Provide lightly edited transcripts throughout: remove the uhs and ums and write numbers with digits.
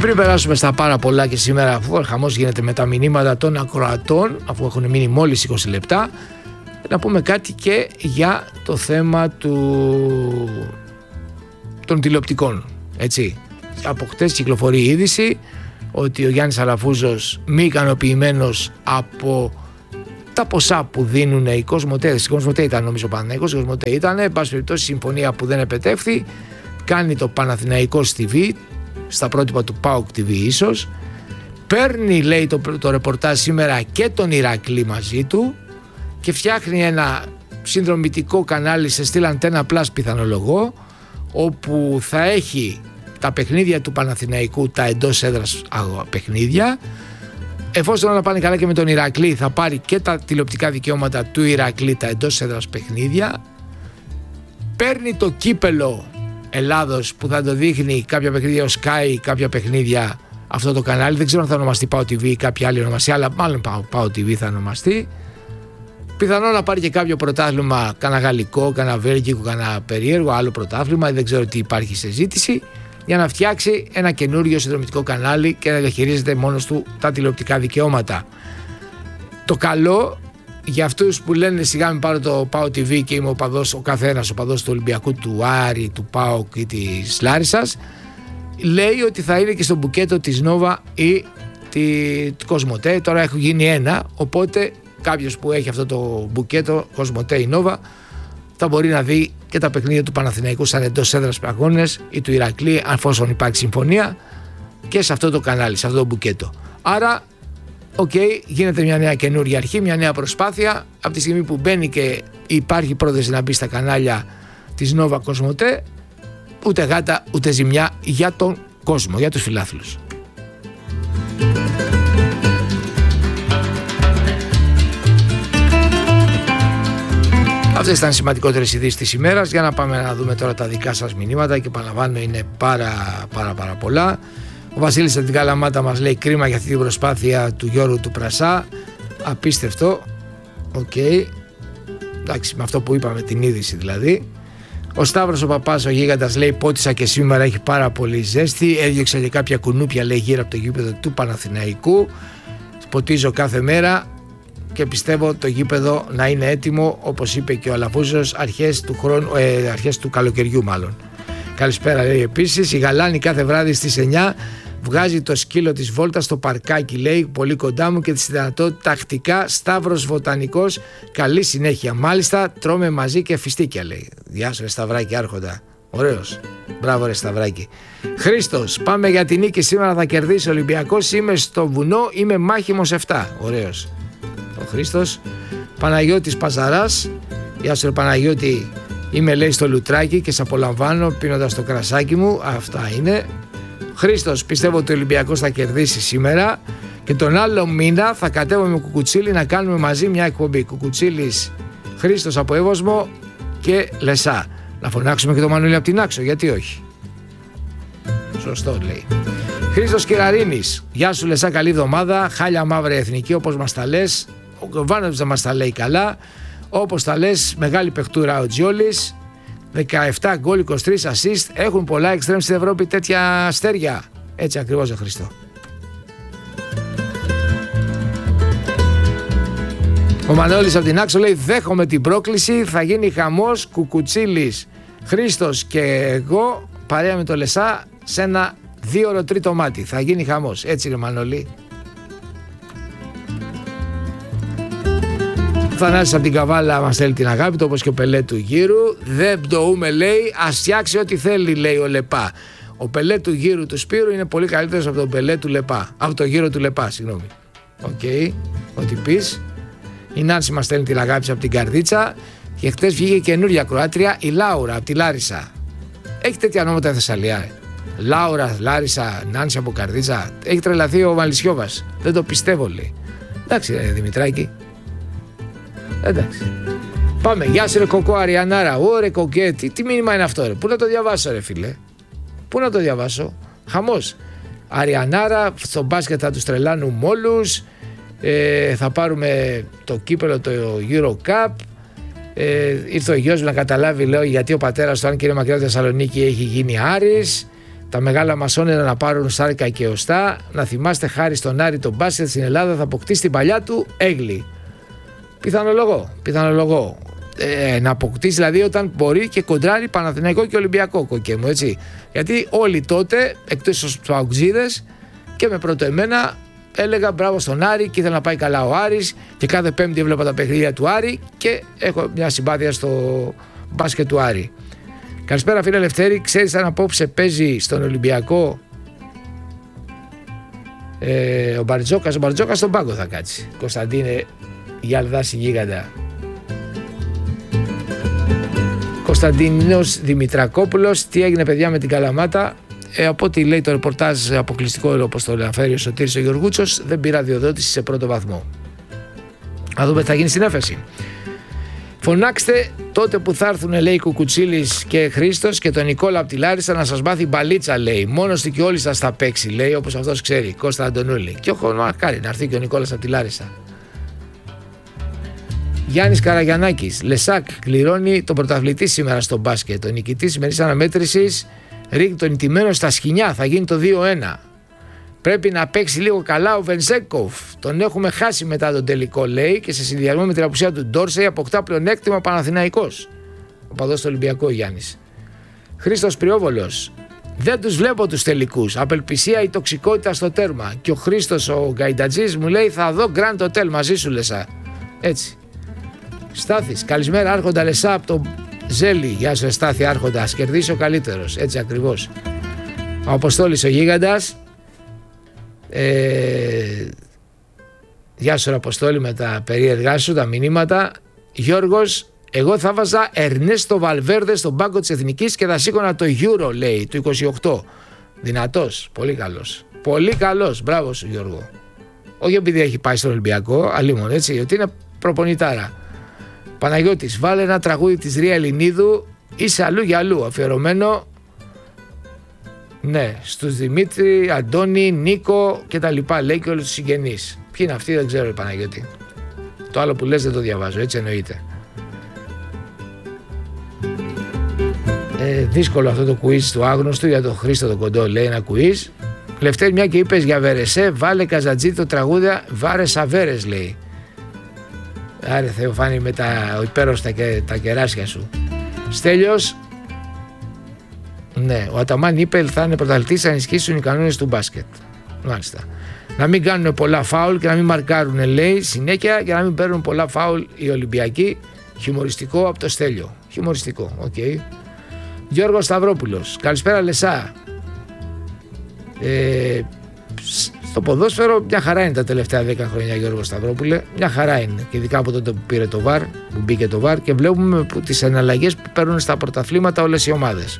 πριν περάσουμε στα πάρα πολλά και σήμερα, αφού ο χαμός γίνεται με τα μηνύματα των ακροατών, αφού έχουν μείνει μόλις 20 λεπτά, να πούμε κάτι και για το θέμα των τηλεοπτικών. Έτσι. Από χτες κυκλοφορεί η είδηση ότι ο Γιάννης Αλαφούζος, μη ικανοποιημένος από τα ποσά που δίνουν οι Κοσμοτέ, ήταν νομίζω Παναθηναϊκός, η Κοσμοτέ ήταν, εν πάση περιπτώσει συμφωνία που δεν επετεύχθη, κάνει το Παναθηναϊκός TV, στα πρότυπα του ΠΑΟΚ TV ίσως, παίρνει, λέει το ρεπορτάζ σήμερα, και τον Ηρακλή μαζί του και φτιάχνει ένα συνδρομητικό κανάλι σε στυλ Antenna Plus, πιθανολογώ, όπου θα έχει τα παιχνίδια του Παναθηναϊκού, τα εντός έδρας παιχνίδια. Εφόσον όλα πάνε καλά και με τον Ηρακλή, θα πάρει και τα τηλεοπτικά δικαιώματα του Ηρακλή, τα εντός έδρας παιχνίδια. Παίρνει το κύπελο Ελλάδος που θα το δείχνει κάποια παιχνίδια ως Sky, κάποια παιχνίδια αυτό το κανάλι. Δεν ξέρω αν θα ονομαστεί ΠΑΟ TV ή κάποια άλλη ονομασία, αλλά μάλλον ΠΑΟ TV θα ονομαστεί. Πιθανόν να πάρει και κάποιο πρωτάθλημα, κανένα γαλλικό, κανένα βέλγικο, κανένα περίεργο άλλο πρωτάθλημα, δεν ξέρω τι υπάρχει σε ζήτηση, για να φτιάξει ένα καινούριο συνδρομητικό κανάλι και να διαχειρίζεται μόνος του τα τηλεοπτικά δικαιώματα. Το καλό για αυτούς που λένε σιγά μην πάρω το ΠΑΟ TV και είμαι ο καθένας οπαδός του Ολυμπιακού, του Άρη, του ΠΑΟΚ ή της Λάρισσας, λέει ότι θα είναι και στο μπουκέτο της Νόβα ή του Κοσμοτέ. Τώρα έχουν γίνει ένα, οπότε κάποιος που έχει αυτό το μπουκέτο, Κοσμοτέ ή Νόβα, θα μπορεί να δει και τα παιχνίδια του Παναθηναϊκού σαν εντός έδρας αγώνες ή του Ηρακλή, εφόσον υπάρχει συμφωνία, και σε αυτό το κανάλι, σε αυτό το μπουκέτο. Άρα, γίνεται μια νέα καινούργια αρχή, μια νέα προσπάθεια. Από τη στιγμή που μπαίνει και υπάρχει πρόθεση να μπει στα κανάλια της Νόβα Κοσμοτέ, ούτε γάτα ούτε ζημιά για τον κόσμο, για τους φιλάθλους. Αυτές ήταν οι σημαντικότερες ειδήσεις της ημέρας. Για να πάμε να δούμε τώρα τα δικά σας μηνύματα, και επαναλαμβάνω είναι πάρα πολλά. Ο Βασίλης από την Καλαμάτα μας λέει κρίμα για αυτή την προσπάθεια του Γιώργου του Πρασά, απίστευτο. Εντάξει, με αυτό που είπαμε, την είδηση δηλαδή. Ο Σταύρος ο Παπάς ο Γίγαντας λέει πότισα και σήμερα, έχει πάρα πολύ ζέστη, έδιωξα και κάποια κουνούπια, λέει, γύρω από το γήπεδο του Παναθηναϊκού. Ποτίζω κάθε μέρα και πιστεύω το γήπεδο να είναι έτοιμο, όπως είπε και ο Αλαφούζος, αρχές του καλοκαιριού μάλλον. Καλησπέρα, λέει επίσης. Η Γαλάνη κάθε βράδυ στις 9 βγάζει το σκύλο της βόλτας στο παρκάκι, λέει, πολύ κοντά μου και τη δυνατότητα τακτικά. Σταύρος Βοτανικός, καλή συνέχεια. Μάλιστα τρώμε μαζί και φιστίκια, λέει. Γεια σου ρε Σταυράκη άρχοντα. Ωραίος. Μπράβο ρε Σταυράκη. Χρήστος, πάμε για την νίκη σήμερα, θα κερδίσει ο Ολυμπιακός. Είμαι στο βουνό, είμαι μάχημος 7. Ωραίος. Ο Χρήστος. Παναγιώτης Παζαράς. Γεια σου ρε Παναγιώτη. Είμαι, λέει, στο λουτράκι και σε απολαμβάνω πίνοντας το κρασάκι μου. Αυτά είναι. Χρήστος, πιστεύω ότι ο Ολυμπιακός θα κερδίσει σήμερα και τον άλλο μήνα θα κατέβω με Κουκουτσίλη να κάνουμε μαζί μια εκπομπή. Κουκουτσίλης, Χρήστος από Εύωσμο και Λεσά. Να φωνάξουμε και τον Μανούλη από την Άξο, γιατί όχι. Σωστό, λέει. Χρήστος Κυραρίνης, γεια σου Λεσά, καλή εβδομάδα. Χάλια μαύρη εθνική, όπως μας τα λες. Ο Βάνοβιτς δεν μας τα λέει καλά. Όπως τα λες, μεγάλη παιχτούρα ο Τζιόλης. 17 γκολ, 23 assist. Έχουν πολλά εξτρέμ στην Ευρώπη τέτοια αστέρια. Έτσι ακριβώς, Χριστό. Ο Μανώλης από την Άξο λέει δέχομαι την πρόκληση, θα γίνει χαμός. Κουκουτσίλης, Χρήστος και εγώ παρέα με το Λεσά σε ένα 2ωρο τρίτο μάτι. Θα γίνει χαμός. Έτσι είναι, Μανώλη. Θανάσης από την Καβάλα μας θέλει την αγάπη του, όπως και ο Πελέ του Γύρου. Δεν πτωούμε, λέει, ας φτιάξει ό,τι θέλει, λέει ο Λεπά. Ο Πελέ του Γύρου του Σπύρου είναι πολύ καλύτερος από τον Πελέ του Λεπά. Από το Γύρο του Λεπά, συγγνώμη. Ό,τι πεις. Η Νάνση μας στέλνει την αγάπη από την Καρδίτσα. Και χτες βγήκε καινούρια Κροάτρια, η Λάουρα από τη Λάρισα. Έχει τέτοια ονόματα η Θεσσαλία. Λάουρα, Λάρισα, Νάνση από Καρδίτσα. Έχει τρελαθεί ο Μαλισιώβας. Δεν το πιστεύω, λέει. Εντάξει, Δημητράκη. Εντάξει. Πάμε. Γεια σου, ρε Κοκό Αριανάρα. Ωρε Κοκέ, τι μήνυμα είναι αυτό, ρε? Πού να το διαβάσω, ρε φίλε? Πού να το διαβάσω? Χαμός. Αριανάρα, στο μπάσκετ θα τους τρελάνουμε όλους. Θα πάρουμε το κύπελο, το Euro Cup. Ήρθε ο γιος μου να καταλάβει, λέω, γιατί ο πατέρας του, αν και είναι μακριά από τη Θεσσαλονίκη, έχει γίνει Άρης. Τα μεγάλα μας όνειρα να πάρουν σάρκα και οστά. Να θυμάστε, χάρη στον Άρη, το μπάσκετ στην Ελλάδα θα αποκτήσει την παλιά του έγκλη. Πιθανολογώ. Να αποκτήσει δηλαδή όταν μπορεί και κοντράρει Παναθηναϊκό και Ολυμπιακό, κοκκέ μου, έτσι. Γιατί όλοι τότε, εκτός τους παουτζίδες και με πρώτο εμένα, έλεγα μπράβο στον Άρη και ήθελα να πάει καλά ο Άρης και κάθε Πέμπτη έβλεπα τα παιχνίδια του Άρη και έχω μια συμπάθεια στο μπάσκετ του Άρη. Καλησπέρα φίλε Λευτέρη, ξέρεις αν απόψε παίζει στον Ολυμπιακό ο Μπαρτζόκας? Ο Μπαρτζόκας στον πάγκο θα κάτσει. Κωνσταντίνε Γιαλδάση Γίγαντα. Κωνσταντίνος Δημητρακόπουλος, τι έγινε παιδιά με την Καλαμάτα? Από ό,τι λέει το ρεπορτάζ αποκλειστικό, όπως το αναφέρει ο Σωτήρης ο Γεωργούτσος, δεν πήρα διοδότηση σε πρώτο βαθμό. Να δούμε τι θα γίνει στην έφεση. Φωνάξτε τότε που θα έρθουν, λέει, Κουκουτσίλης και Χρήστος και τον Νικόλα από τη Λάρισα να σας μάθει μπαλίτσα, λέει. Μόνος του και όλοι σας θα παίξει, λέει, όπως αυτός ξέρει. Κώστα Αντωνούλη. Και έχω μακάρι να έρθει και ο Νικόλας από τη Λάρισα. Γιάννης Καραγιαννάκης. Λεσάκ κληρώνει τον πρωταθλητή σήμερα στο μπάσκετ. Ο νικητής σημερινής αναμέτρησης ρίχνει τον ηττημένο στα σκοινιά. Θα γίνει το 2-1. Πρέπει να παίξει λίγο καλά ο Βενζέκοφ. Τον έχουμε χάσει μετά τον τελικό, λέει, και σε συνδυασμό με την απουσία του Ντόρσεϊ αποκτά πλεονέκτημα Παναθηναϊκός. Ο παδός του Ολυμπιακού, Γιάννης. Χρήστος Πριόβολος. Δεν τους βλέπω τους τελικούς. Απελπισία ή τοξικότητα στο τέρμα. Και ο Χρήστος ο Γκαϊντατζής μου λέει θα δω Grand Hotel μαζί σου, Λεσά. Έτσι. Στάθης. Καλησπέρα, Άρχοντα Λεσά από το Ζέλι. Γεια σου, Στάθη Άρχοντα. Ας κερδίσει ο καλύτερος. Έτσι ακριβώς. Ο Αποστόλης ο Γίγαντας. Γεια σου Αποστόλη με τα περίεργά σου, τα μηνύματα. Γιώργος, εγώ θα βάζα Ερνέστο Βαλβέρδε στον πάγκο της Εθνικής και θα σήκωνα το Euro, λέει, του 28. Δυνατός, πολύ καλός. Πολύ καλός, μπράβο σου Γιώργο. Όχι επειδή έχει πάει στον Ολυμπιακό, αλλήμον, έτσι, ότι είναι προπονητάρα. Παναγιώτης, βάλε ένα τραγούδι της Ρία Ελληνίδου, είσαι αλλού για αλλού, αφιερωμένο, ναι, στους Δημήτρη, Αντώνη, Νίκο και τα λοιπά, λέει, και όλους τους συγγενείς. Ποιοι είναι αυτοί δεν ξέρω, Παναγιώτη. Το άλλο που λες δεν το διαβάζω, έτσι εννοείται. Δύσκολο αυτό το quiz του άγνωστου για τον Χρήστο τον Κοντό, λέει, ένα quiz. Λευτέρη, μια και είπες για Βερεσέ, βάλε Καζατζή το τραγούδια Βάρε Σαβέρες, λέει. Άρε Θεοφάνη με τα υπέροστα και τα κεράσια σου. Στέλιος. Ναι, ο Αταμάν είπε θα είναι πρωταθλητής, θα ενισχύσουν οι κανόνες του μπάσκετ. Μάλιστα. Να μην κάνουν πολλά φάουλ και να μην μαρκάρουν, λέει, συνέχεια, για να μην παίρνουν πολλά φάουλ οι Ολυμπιακοί. Χιουμοριστικό από το Στέλιο. Χιουμοριστικό, οκ. Okay. Γιώργος Σταυρόπουλος. Καλησπέρα, Λεσά. Στο ποδόσφαιρο μια χαρά είναι τα τελευταία 10 χρόνια, Γιώργο Σταυρόπουλε. Μια χαρά είναι. Και ειδικά από τότε που πήρε το VAR, που μπήκε το VAR, και βλέπουμε τις εναλλαγές που παίρνουν στα πρωταθλήματα όλες οι ομάδες.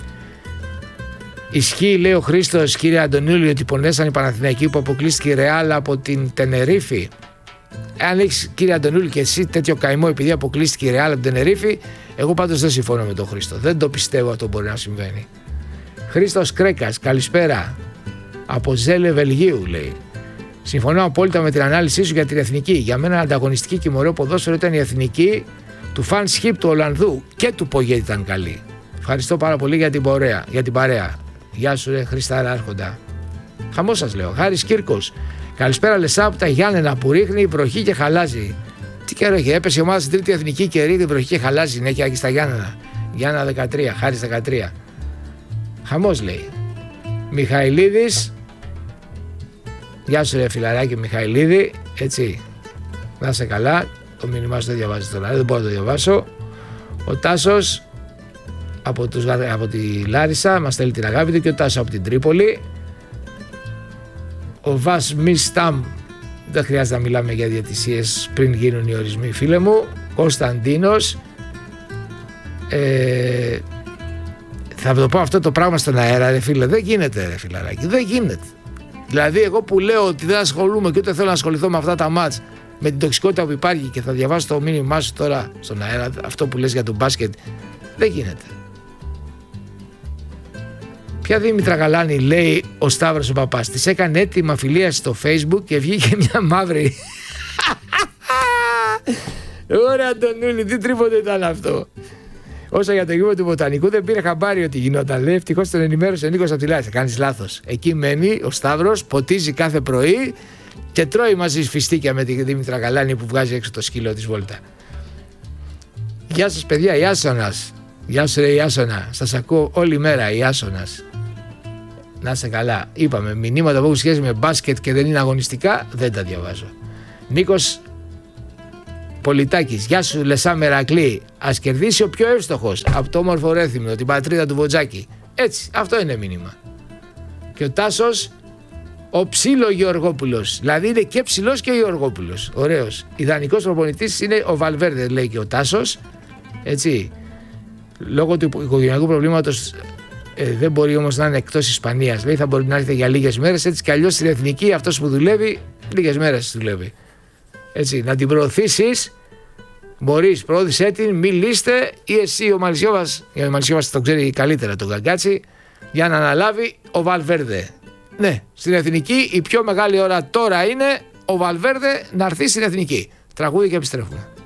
Ισχύει, λέει ο Χρήστος, κύριε Αντωνίου, ότι πονέσαν οι Παναθηναϊκοί που αποκλείστηκε η Ρεάλ από την Τενερίφη. Αν έχεις, κύριε Αντωνίου, και εσύ τέτοιο καημό επειδή αποκλείστηκε η Ρεάλ από την Τενερίφη, εγώ πάντως δεν συμφωνώ με τον Χρήστο. Δεν το πιστεύω αυτό μπορεί να συμβαίνει. Χρήστος Κρέκας, καλησπέρα. Από Ζέλε Βελγίου, λέει. Συμφωνώ απόλυτα με την ανάλυση σου για την εθνική. Για μένα ανταγωνιστική και μωρό ποδόσφαιρο ήταν η εθνική του Φαν Σχίπ του Ολλανδού και του Πογέτη ήταν καλή. Ευχαριστώ πάρα πολύ για την παρέα. Γεια σου, ρε Χριστάρα Άρχοντα. Χαμό σας λέω. Χάρης Κύρκος. Καλησπέρα, Λεσά, από τα Γιάννενα που ρίχνει βροχή και χαλάζει. Τι καιρό έχει, έπεσε η ομάδα στην τρίτη εθνική και ρίχνει βροχή και χαλάζει συνέχεια εκεί στα Γιάννενα. Γιάννενα 13, Χάρης 13. Χαμός, λέει. Μιχαηλίδης. Γεια σου, ρε φιλαράκι Μιχαηλίδη. Έτσι. Να είσαι καλά. Το μήνυμά σου δεν διαβάζει τώρα. Δεν μπορώ να το διαβάσω. Ο Τάσος από τη Λάρισα μας στέλνει την αγάπη του και ο Τάσος από την Τρίπολη. Ο Βασ Μιστάμ. Δεν χρειάζεται να μιλάμε για διαιτησίες πριν γίνουν οι ορισμοί, φίλε μου. Κωνσταντίνος. Θα το πω αυτό το πράγμα στον αέρα, ρε φίλε. Δεν γίνεται, ρε φιλαράκι. Δεν γίνεται. Δηλαδή, εγώ που λέω ότι δεν ασχολούμαι και ούτε θέλω να ασχοληθώ με αυτά τα μάτς, με την τοξικότητα που υπάρχει, και θα διαβάσω το μήνυμά σου τώρα στον αέρα, αυτό που λες για τον μπάσκετ, δεν γίνεται. Ποια Δήμητρα Γαλάνη, λέει ο Σταύρος ο Παπάς, της έκανε έτοιμα φιλία στο Facebook και βγήκε μια μαύρη. Ωραία, Αντωνούλη, τι τρίποντο ήταν αυτό. Όσο για το γήπεδο του Βοτανικού, δεν πήρε χαμπάρι ότι γινόταν. Λέει, ευτυχώς τον ενημέρωσε ο Νίκος από τη Λάρισα. Κάνεις λάθος. Εκεί μένει ο Σταύρος, ποτίζει κάθε πρωί και τρώει μαζί σφιστίκια με τη Δήμητρα Γαλάνη που βγάζει έξω το σκύλο της βόλτα. Γεια σας, παιδιά, Ιάσονας. Γεια σου, ρε Ιάσονα. Σας ακούω όλη μέρα, Ιάσονας. Να είστε καλά. Είπαμε, μηνύματα που έχουν σχέση με μπάσκετ και δεν είναι αγωνιστικά, δεν τα διαβάζω. Νίκος Πολιτάκης, γεια σου Λεσά Μερακλή. Ας κερδίσει ο πιο εύστοχος από το όμορφο Ρέθυμνο, την πατρίδα του Βοτζάκη. Έτσι, αυτό είναι μήνυμα. Και ο Τάσος, ο ψήλο Γεωργόπουλος. Δηλαδή είναι και ψηλός και Γεωργόπουλος. Ωραίος. Ιδανικός προπονητής είναι ο Βαλβέρντε, λέει και ο Τάσος. Έτσι. Λόγω του οικογενειακού προβλήματος δεν μπορεί όμως να είναι εκτός Ισπανίας. Λέει θα μπορεί να έρθει για λίγες μέρες. Έτσι κι αλλιώς στην εθνική αυτός που δουλεύει, λίγες μέρες δουλεύει. Έτσι, να την προωθήσεις, μπορείς, προώθησέ την, μιλήστε ή εσύ ο Μαλισιόβας, γιατί ο Μαλισιόβας το ξέρει καλύτερα τον Γκαγκάτσι, για να αναλάβει ο Βαλβέρντε. Ναι, στην εθνική η πιο μεγάλη ώρα τώρα είναι ο Βαλβέρντε να έρθει στην εθνική. Τραγούδι και επιστρέφουμε.